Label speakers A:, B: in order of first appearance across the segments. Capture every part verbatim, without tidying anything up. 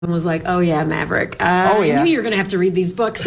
A: and was like, "Oh yeah, Maverick. Uh,
B: Oh, yeah.
A: I knew you were going to have to read these books."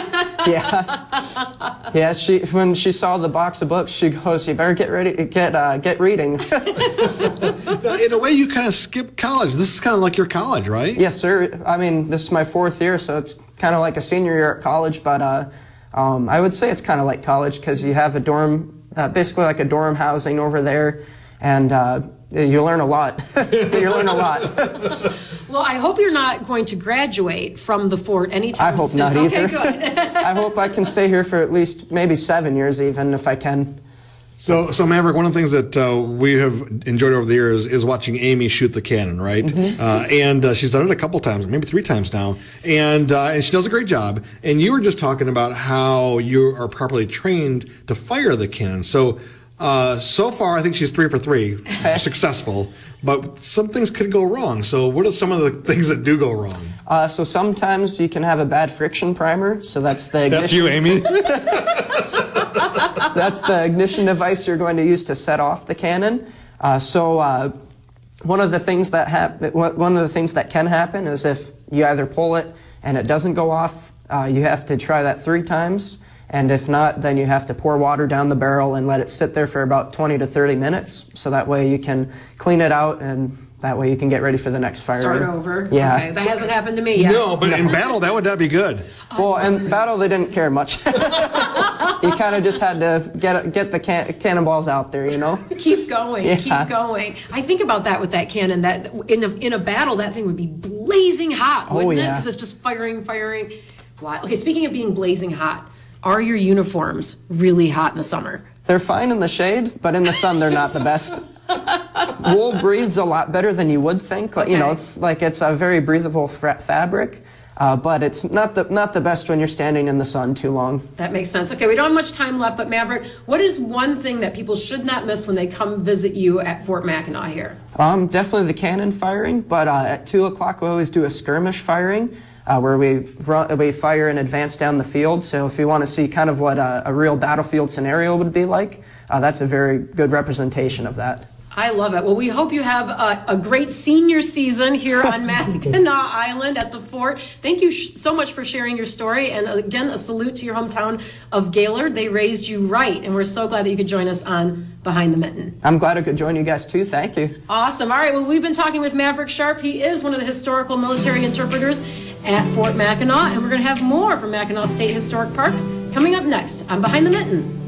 B: Yeah, yeah. She when she saw the box of books, she goes, "You better get ready, get uh, get reading."
C: Now, in a way, you kind of skipped college. This is kind of like your college, right?
B: Yes, sir. I mean, this is my fourth year, so it's kind of like a senior year at college. But uh, um, I would say it's kind of like college because you have a dorm, uh, basically like a dorm housing over there, and uh, you learn a lot. You learn a lot.
A: Well, I hope you're not going to graduate from the fort anytime
B: I hope
A: soon.
B: not either.
A: Okay, good.
B: I hope I can stay here for at least maybe seven years, even if I can.
C: So, so Maverick, one of the things that uh, we have enjoyed over the years is watching Amy shoot the cannon, right?
B: Mm-hmm.
C: Uh, and uh, she's done it a couple times, maybe three times now, and uh, and she does a great job. And you were just talking about how you are properly trained to fire the cannon. So, uh, so far, I think she's three for three, successful. But some things could go wrong. So, what are some of the things that do go wrong?
B: Uh, so sometimes you can have a bad friction primer. So that's the ignition.
C: That's you, Amy.
B: That's the ignition device you're going to use to set off the cannon. Uh, so uh, one of the things that hap- one of the things that can happen is if you either pull it and it doesn't go off, uh, you have to try that three times. And if not, then you have to pour water down the barrel and let it sit there for about twenty to thirty minutes. So that way you can clean it out, and that way you can get ready for the next fire.
A: Start over.
B: Yeah.
A: Okay, that hasn't happened to me yet.
C: No, but in battle, that would not be good.
B: Well, in battle, they didn't care much. You kind of just had to get get the can- cannonballs out there, you know?
A: Keep going,
B: Yeah.
A: keep going. I think about that with that cannon, that in a, in a battle, that thing would be blazing hot,
B: Oh,
A: wouldn't it?
B: yeah.
A: Because it's just firing, firing. Wow. Okay, speaking of being blazing hot, are your uniforms really hot in the summer?
B: They're fine in the shade, but in the sun, they're not the best. Wool breathes a lot better than you would think. Like, you know,
A: Okay.
B: like it's a very breathable fra- fabric, uh, but it's not the not the best when you're standing in the sun too long.
A: That makes sense. Okay, we don't have much time left, but Maverick, what is one thing that people should not miss when they come visit you at Fort Mackinac here?
B: Um, definitely the cannon firing, but uh, at two o'clock we always do a skirmish firing. Uh, where we run, we fire in advance down the field. So if you want to see kind of what a, a real battlefield scenario would be like, uh, that's a very good representation of that.
A: I love it. Well, we hope you have a, a great senior season here on Mackinac Island at the fort. Thank you sh- so much for sharing your story. And again, a salute to your hometown of Gaylord. They raised you right. And we're so glad that you could join us on Behind the Mitten.
B: I'm glad I could join you guys too. Thank you.
A: Awesome. All right. Well, we've been talking with Maverick Sharp. He is one of the historical military interpreters at Fort Mackinac. And we're going to have more from Mackinac State Historic Parks coming up next on Behind the Mitten.